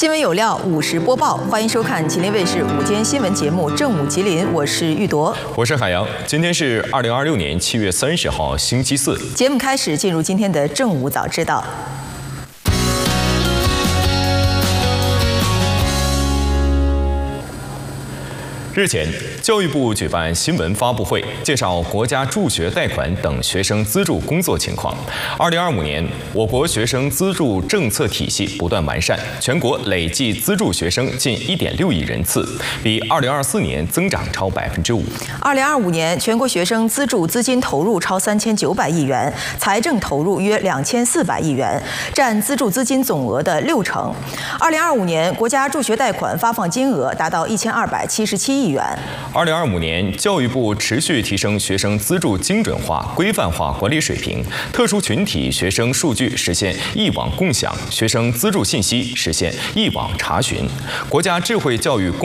新闻有料，50播报，欢迎收看吉林卫视午间新闻节目《正午吉林》，我是玉铎， 我是海洋。今天是2026年7月30号，星期四。 节目开始，进入今天的正午早知道。 日前，教育部举办新闻发布会，介绍国家助学贷款等学生资助工作情况。2025年，我国学生资助政策体系不断完善，全国累计资助学生近1.6亿人次，比2024年增长超5%。 2025年，全国学生资助资金投入超3900亿元，财政投入约2400亿元，占资助资金总额的60%。2025年，国家助学贷款发放金额达到1277亿元。 2025年，教育部持续提升学生资助精准化、规范化管理水平，特殊群体学生数据实现一网共享，学生资助信息实现一网查询，国家智慧教育